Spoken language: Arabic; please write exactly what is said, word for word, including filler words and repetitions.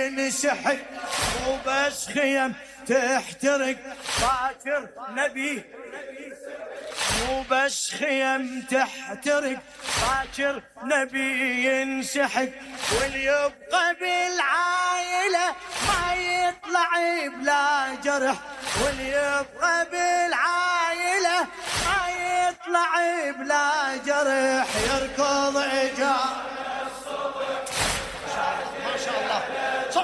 ينسحق، مو بس خيم تحترق باكر نبي، مو بس خيم تحترق باكر نبي ينسحق، واللي يبقى بالعائلة ما يطلع بلا جرح، واللي يبقى بالعائلة ما يطلع بلا جرح، يركض إجار